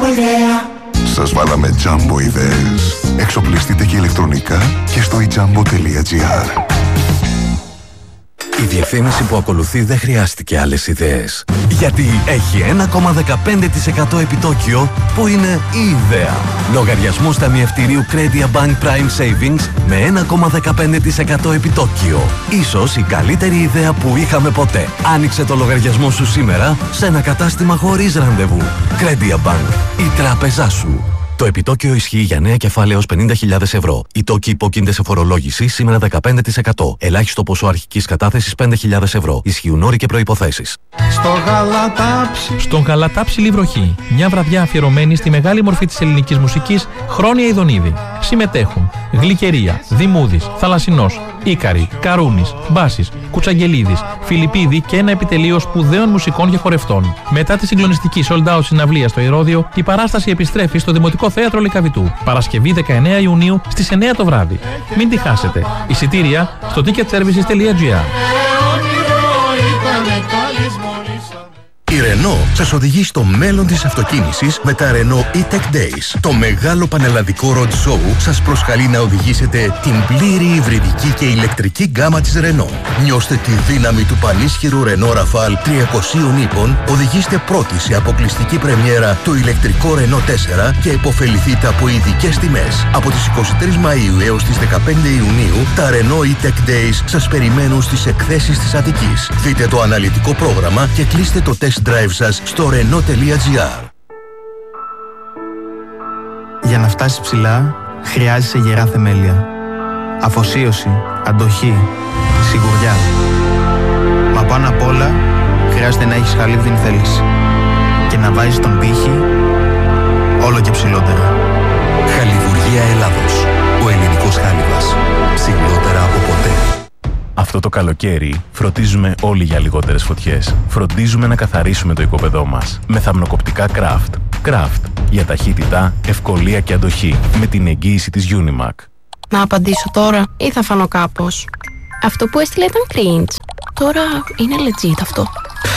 Jumbo Ιδέα. Σας βάλαμε Jumbo ιδέες. Εξοπλιστείτε και ηλεκτρονικά και στο ijumbo.gr. Η διευθύνηση που ακολουθεί δεν χρειάστηκε άλλες ιδέες. Γιατί έχει 1,15% επιτόκιο που είναι η ιδέα. Λογαριασμός ταμιευτηρίου Crediabank Prime Savings με 1,15% επιτόκιο. Ίσως η καλύτερη ιδέα που είχαμε ποτέ. Άνοιξε το λογαριασμό σου σήμερα σε ένα κατάστημα χωρίς ραντεβού. Crediabank, η τράπεζά σου. Το επιτόκιο ισχύει για νέα κεφάλαια έως 50.000 ευρώ. Οι τόκοι υπόκεινται σε φορολόγηση σήμερα 15%. Ελάχιστο ποσό αρχικής κατάθεσης 5.000 ευρώ. Ισχύουν όροι και προϋποθέσεις. Στον Γαλατάψιλη βροχή. Μια βραδιά αφιερωμένη στη μεγάλη μορφή της ελληνικής μουσικής, Χρόνια Ιδονίδη. Συμμετέχουν Γλυκερία, Δημούδης, Θαλασσινός, Ίκαρη, Καρούνης, Μπάσης, Κουτσαγγελίδης, Φιλιππίδη και ένα επιτελείο σπουδαίων μουσικών και χορευτών. Μετά τη συγκλονιστική sold out συναυλία στο Ηρώδειο, η παράσταση επιστρέφει στο Δημοτικό Θέατρο Λυκαβητού. Παρασκευή 19 Ιουνίου στις 9 το βράδυ. Μην τη χάσετε. Εισιτήρια στο ticketservices.gr. Η Renault σας οδηγεί στο μέλλον της αυτοκίνησης με τα Renault E-Tech Days. Το μεγάλο πανελλαδικό road show σας προσκαλεί να οδηγήσετε την πλήρη υβριδική και ηλεκτρική γκάμα της Renault. Νιώστε τη δύναμη του πανίσχυρου Renault Rafale 300 ύπων, οδηγήστε πρώτοι σε αποκλειστική πρεμιέρα το ηλεκτρικό Renault 4 και υποφεληθείτε από ειδικές τιμές. Από τις 23 Μαΐου έως τις 15 Ιουνίου, τα Renault E-Tech Days σας περιμένουν στις εκθέσεις της Αττικής. Δείτε το αναλυτικό πρόγραμμα και κλείστε το test drive σας στο renault.gr. Για να φτάσεις ψηλά, χρειάζεσαι γερά θεμέλια. Αφοσίωση, αντοχή, σιγουριά. Μα πάνω απ' όλα, χρειάζεται να έχεις χαλίβδιν θέληση. Και να βάζεις τον πύχη όλο και ψηλότερα. Χαλιβουργία Ελλάδος. Ο ελληνικός χάλιβας. Ψηλότερα από ποτέ. Αυτό το καλοκαίρι φροντίζουμε όλοι για λιγότερες φωτιές. Φροντίζουμε να καθαρίσουμε το οικόπεδό μας με θαμνοκοπτικά Craft. Craft για ταχύτητα, ευκολία και αντοχή με την εγγύηση της Unimac. Να απαντήσω τώρα ή θα φανώ κάπως? Αυτό που έστειλε ήταν cringe. Τώρα είναι legit αυτό.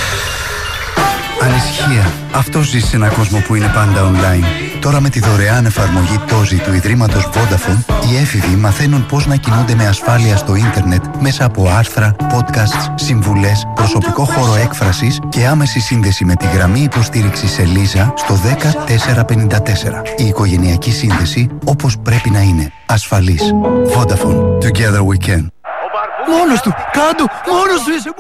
Ανησυχία. Αυτό ζει σε έναν κόσμο που είναι πάντα online. Τώρα με τη δωρεάν εφαρμογή Tozi του Ιδρύματος Vodafone, οι έφηβοι μαθαίνουν πώς να κινούνται με ασφάλεια στο ίντερνετ μέσα από άρθρα, podcasts, συμβουλές, προσωπικό χώρο έκφρασης και άμεση σύνδεση με τη γραμμή υποστήριξης Ελίζα στο 10454. Η οικογενειακή σύνδεση όπως πρέπει να είναι. Ασφαλής. Vodafone. Together we can. Μόνος του! Κάντου! Μόνος του είσαι!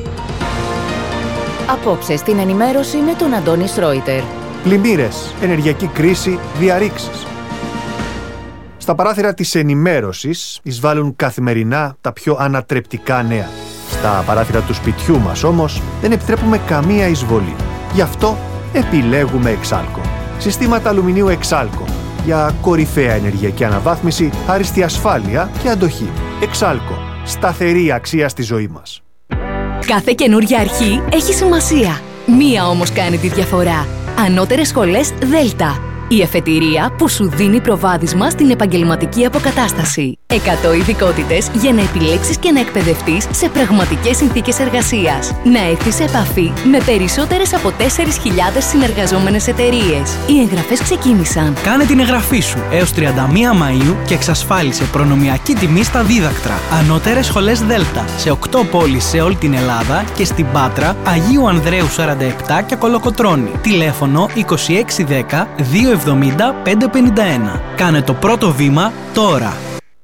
Απόψε στην ενημέρωση με τον Αντώνη Σρόιτερ. Πλημμύρες, ενεργειακή κρίση, διαρρήξεις. Στα παράθυρα της ενημέρωσης εισβάλλουν καθημερινά τα πιο ανατρεπτικά νέα. Στα παράθυρα του σπιτιού μας όμως δεν επιτρέπουμε καμία εισβολή. Γι' αυτό επιλέγουμε Εξάλκο. Συστήματα αλουμινίου Εξάλκο για κορυφαία ενεργειακή αναβάθμιση, άριστη ασφάλεια και αντοχή. Εξάλκο. Σταθερή αξία στη ζωή μας. Κάθε καινούργια αρχή έχει σημασία. Μία όμως κάνει τη διαφορά. Ανώτερες σχολές Δέλτα. Η εφετηρία που σου δίνει προβάδισμα στην επαγγελματική αποκατάσταση. 100 ειδικότητες για να επιλέξεις και να εκπαιδευτείς σε πραγματικές συνθήκες εργασίας. Να έρθεις σε επαφή με περισσότερες από 4.000 συνεργαζόμενες εταιρείες. Οι εγγραφές ξεκίνησαν. Κάνε την εγγραφή σου έως 31 Μαΐου και εξασφάλισε προνομιακή τιμή στα δίδακτρα. Ανώτερες σχολές Δέλτα σε 8 πόλεις σε όλη την Ελλάδα και στην Πάτρα, Αγίου Ανδρέου 47 και Κολοκοτρώνη. Τηλέφωνο 2610 270-551. Κάνε το πρώτο βήμα τώρα.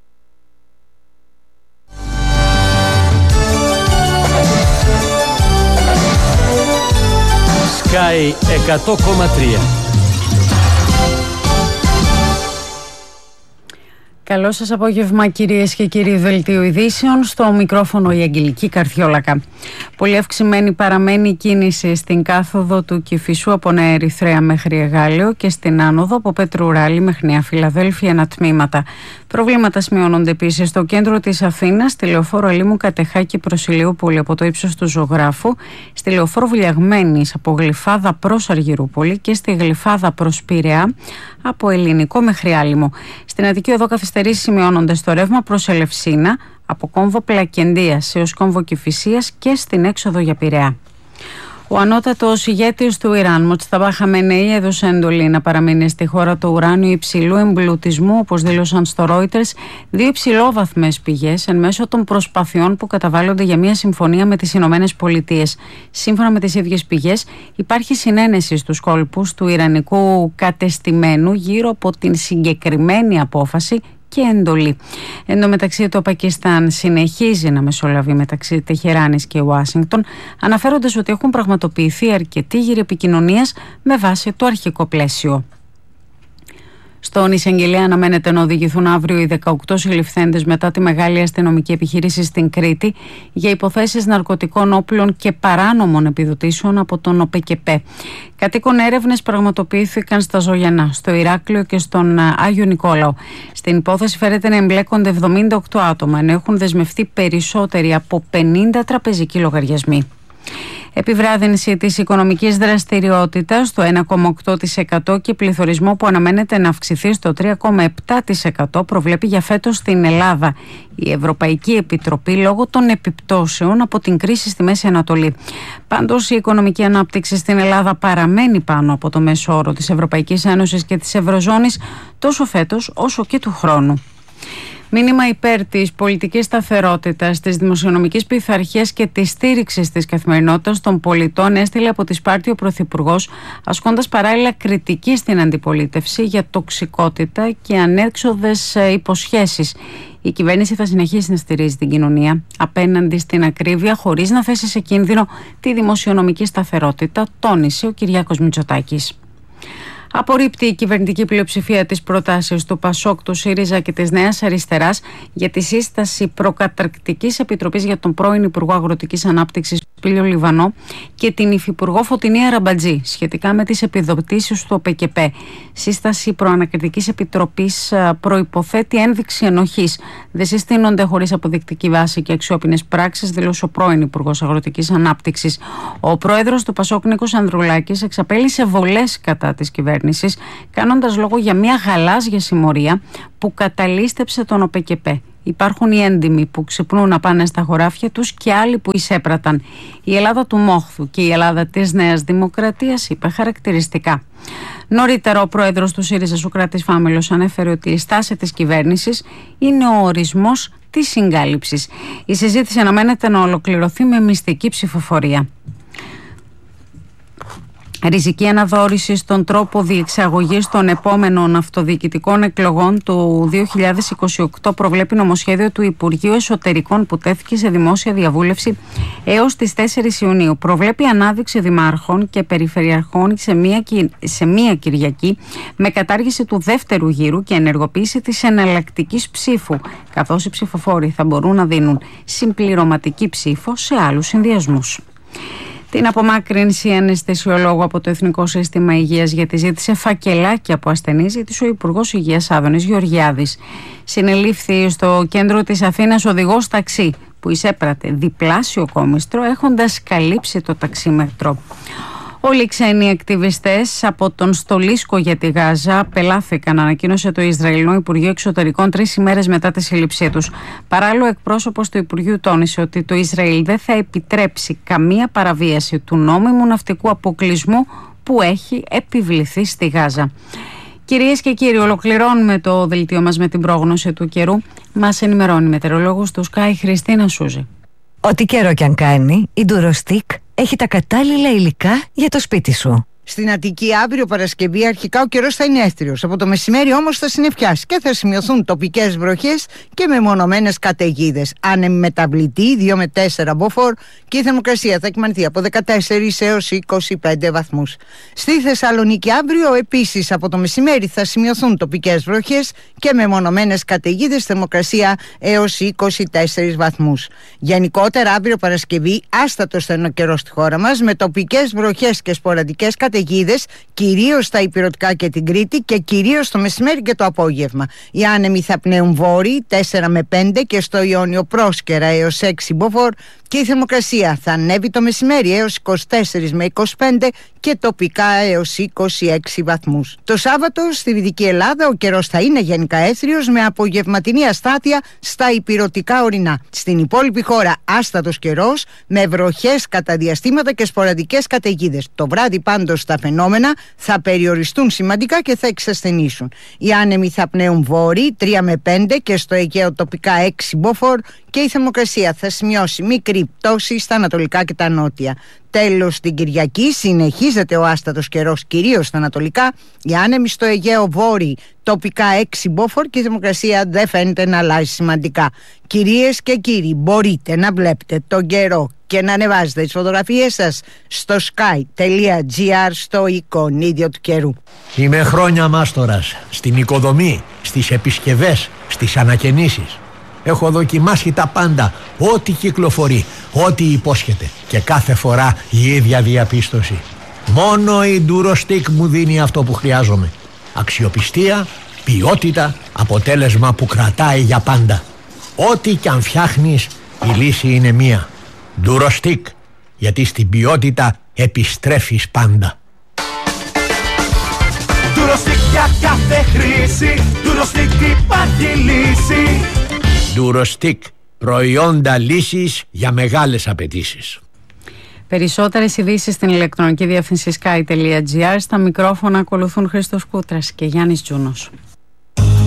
Sky 100,3. Καλό σας απόγευμα κυρίες και κύριοι, δελτίο ειδήσεων, στο μικρόφωνο η Αγγελική Καρδιόλακα. Πολύ αυξημένη παραμένει η κίνηση στην κάθοδο του Κηφισού από Νέα Ερυθρέα μέχρι Εγάλεο και στην άνοδο από Πετρουράλη μέχρι Νέα Φιλαδέλφια ανατμήματα. Προβλήματα σημειώνονται επίσης στο κέντρο της Αθήνας, στη λεωφόρο Ελίμου Κατεχάκη προς Ηλιούπολη από το ύψος του Ζωγράφου, στη λεωφόρο Βουλιαγμένης από Γλυφάδα προς Αργυρούπολη και στη Γλυφάδα προς Πειραιά από Ελληνικό μέχρι Άλυμο. Στην Αττική Οδό καθυστερήσεις σημειώνονται στο ρεύμα προς Ελευσίνα από κόμβο Πλακεντίας έως κόμβο Κηφισίας και στην έξοδο για Πειραιά. Ο ανώτατος ηγέτης του Ιράν, Μοτζταμπά Χαμενεή, έδωσε εντολή να παραμείνει στη χώρα το ουράνιο υψηλού εμπλουτισμού, όπως δήλωσαν στο Reuters δύο υψηλόβαθμες πηγές, εν μέσω των προσπαθειών που καταβάλλονται για μια συμφωνία με τις Ηνωμένες Πολιτείες. Σύμφωνα με τις ίδιες πηγές, υπάρχει συνένεση στους κόλπους του ιρανικού κατεστημένου γύρω από την συγκεκριμένη απόφαση και εντολή. Εν τω μεταξύ, το Πακιστάν συνεχίζει να μεσολαβεί μεταξύ Τεχεράνης και Ουάσιγκτον, αναφέροντας ότι έχουν πραγματοποιηθεί αρκετοί γύροι επικοινωνίας με βάση το αρχικό πλαίσιο. Στον εισαγγελέα αναμένεται να οδηγηθούν αύριο οι 18 συλληφθέντες μετά τη μεγάλη αστυνομική επιχείρηση στην Κρήτη για υποθέσεις ναρκωτικών όπλων και παράνομων επιδοτήσεων από τον ΟΠΕΚΕΠΕ. Κατοίκον έρευνες πραγματοποιήθηκαν στα Ζωγιανά, στο Ηράκλειο και στον Άγιο Νικόλαο. Στην υπόθεση φέρεται να εμπλέκονται 78 άτομα, ενώ έχουν δεσμευτεί περισσότεροι από 50 τραπεζικοί λογαριασμοί. Επιβράδυνση της οικονομικής δραστηριότητας στο 1,8% και πληθωρισμό που αναμένεται να αυξηθεί στο 3,7% προβλέπει για φέτος στην Ελλάδα η Ευρωπαϊκή Επιτροπή λόγω των επιπτώσεων από την κρίση στη Μέση Ανατολή. Πάντως, η οικονομική ανάπτυξη στην Ελλάδα παραμένει πάνω από το μέσο όρο της Ευρωπαϊκής Ένωσης και της Ευρωζώνης τόσο φέτος όσο και του χρόνου. Μήνυμα υπέρ της πολιτικής σταθερότητας, της δημοσιονομικής πειθαρχίας και της στήριξης της καθημερινότητας των πολιτών έστειλε από τη Σπάρτη ο Πρωθυπουργός, ασκώντας παράλληλα κριτική στην αντιπολίτευση για τοξικότητα και ανέξοδες υποσχέσεις. Η κυβέρνηση θα συνεχίσει να στηρίζει την κοινωνία απέναντι στην ακρίβεια, χωρίς να θέσει σε κίνδυνο τη δημοσιονομική σταθερότητα, τόνισε ο Κυριάκος Μητσοτάκης. Απορρίπτει η κυβερνητική πλειοψηφία τις προτάσεις του ΠΑΣΟΚ, του ΣΥΡΙΖΑ και της Νέας Αριστεράς για τη σύσταση προκαταρκτικής επιτροπής για τον πρώην Υπουργό Αγροτικής Ανάπτυξης Πήλιο Λιβανό και την Υφυπουργό Φωτεινή Αραμπατζή σχετικά με τις επιδοτήσεις του ΟΠΕΚΕΠΕ. Σύσταση προανακριτικής επιτροπής προϋποθέτει ένδειξη ενοχής. Δεν συστήνονται χωρίς αποδεικτική βάση και αξιόπινες πράξεις, δήλωσε ο πρώην Υπουργός Αγροτικής Ανάπτυξης. Ο πρόεδρος του ΠΑΣΟΚ, Νίκος Ανδρουλάκης, εξαπέλυσε βολές κατά της κυβέρνησης, κάνοντας λόγο για μια γαλάζια συμμορία που καταλήστεψε τον ΟΠΕΚΕΠΕ. Υπάρχουν οι έντιμοι που ξυπνούν να πάνε στα χωράφια τους και άλλοι που εισέπραταν. Η Ελλάδα του Μόχθου και η Ελλάδα της Νέας Δημοκρατίας, είπε χαρακτηριστικά. Νωρίτερα, ο πρόεδρος του ΣΥΡΙΖΑ, Σωκράτης Φάμελος, ανέφερε ότι η στάση της κυβέρνησης είναι ο ορισμός της συγκάλυψης. Η συζήτηση αναμένεται να ολοκληρωθεί με μυστική ψηφοφορία. Ριζική αναδόρηση στον τρόπο διεξαγωγής των επόμενων αυτοδιοικητικών εκλογών του 2028 προβλέπει νομοσχέδιο του Υπουργείου Εσωτερικών που τέθηκε σε δημόσια διαβούλευση έως τις 4 Ιουνίου. Προβλέπει ανάδειξη δημάρχων και περιφερειαρχών σε μία Κυριακή με κατάργηση του δεύτερου γύρου και ενεργοποίηση της εναλλακτικής ψήφου, καθώς οι ψηφοφόροι θα μπορούν να δίνουν συμπληρωματική ψήφο σε άλλους συνδυασμούς. Την απομάκρυνση αναισθησιολόγου από το Εθνικό Σύστημα Υγείας γιατί ζήτησε φακελάκια από ασθενείς, ζήτησε ο Υπουργός Υγείας Άδωνης Γεωργιάδης. Συνελήφθη στο κέντρο της Αθήνας οδηγός ταξί που εισέπρατε διπλάσιο κόμιστρο έχοντας καλύψει το ταξίμετρο. Όλοι οι ξένοι ακτιβιστές από τον Στολίσκο για τη Γάζα απελάθηκαν, ανακοίνωσε το Ισραηλινό Υπουργείο Εξωτερικών 3 ημέρες μετά τη σύλληψή τους. Παράλληλο, εκπρόσωπος του Υπουργείου τόνισε ότι το Ισραήλ δεν θα επιτρέψει καμία παραβίαση του νόμιμου ναυτικού αποκλεισμού που έχει επιβληθεί στη Γάζα. Κυρίες και κύριοι, ολοκληρώνουμε το δελτίο μας με την πρόγνωση του καιρού. Μας ενημερώνει η μετεωρολόγος του Sky, Χριστίνα Σούζη. Ό,τι καιρό κι αν κάνει, η Ντουροστίκ έχει τα κατάλληλα υλικά για το σπίτι σου. Στην Αττική αύριο Παρασκευή αρχικά ο καιρός θα είναι έθριος. Από το μεσημέρι όμως θα συννεφιάσει και θα σημειωθούν τοπικές βροχές και μεμονωμένες καταιγίδες. Άνεμη μεταβλητή 2 με 4 μποφόρ και η θερμοκρασία θα κυμανθεί από 14 έως 25 βαθμούς. Στη Θεσσαλονίκη αύριο επίσης από το μεσημέρι θα σημειωθούν τοπικές βροχές και μεμονωμένες καταιγίδες, θερμοκρασία έως 24 βαθμούς. Γενικότερα αύριο Παρασκευή άστατος θα είναι ο καιρός στη χώρα μας με τοπικές βροχές και σποραδικές καταιγίδες, κυρίως στα ηπειρωτικά και την Κρήτη και κυρίως το μεσημέρι και το απόγευμα. Οι άνεμοι θα πνέουν βόρειοι 4 με 5 και στο Ιόνιο πρόσκαιρα έως 6 μποφόρ Και η θερμοκρασία θα ανέβει το μεσημέρι έως 24 με 25 και τοπικά έως 26 βαθμούς. Το Σάββατο στη Δυτική Ελλάδα ο καιρός θα είναι γενικά έθριος με απογευματινή αστάθεια στα ηπειρωτικά ορεινά. Στην υπόλοιπη χώρα άστατος καιρός με βροχές κατά διαστήματα και σποραδικές καταιγίδες. Το βράδυ πάντως τα φαινόμενα θα περιοριστούν σημαντικά και θα εξασθενήσουν. Οι άνεμοι θα πνέουν βόρειοι 3 με 5 και στο Αιγαίο τοπικά 6 μποφόρ και η θερμοκρασία θα σημειώσει μικρή πτώση στα ανατολικά και τα νότια. Τέλος, την Κυριακή συνεχίζεται ο άστατος καιρός κυρίως στα ανατολικά, οι άνεμοι στο Αιγαίο βόρειοι τοπικά 6 μποφόρ και η θερμοκρασία δεν φαίνεται να αλλάζει σημαντικά. Κυρίες και κύριοι, μπορείτε να βλέπετε τον καιρό και να ανεβάζετε τις φωτογραφίες σας στο sky.gr στο εικονίδιο του καιρού. Είμαι χρόνια μάστορας στην οικοδομή, στις επισκευές, στις ανακαινήσεις. Έχω δοκιμάσει τα πάντα, ό,τι κυκλοφορεί, ό,τι υπόσχεται και κάθε φορά η ίδια διαπίστωση. Μόνο η Durostec μου δίνει αυτό που χρειάζομαι. Αξιοπιστία, ποιότητα, αποτέλεσμα που κρατάει για πάντα. Ό,τι κι αν φτιάχνεις, η λύση είναι μία. Durostec, γιατί στην ποιότητα επιστρέφεις πάντα. Durostec για κάθε χρήση, Durostec υπάρχει λύση. Durostec, προϊόντα λύσης για μεγάλες απαιτήσεις. Περισσότερες ειδήσεις στην ηλεκτρονική διεύθυνση sky.gr. Στα μικρόφωνα ακολουθούν Χρήστος Κούτρας και Γιάννης Τζούνος.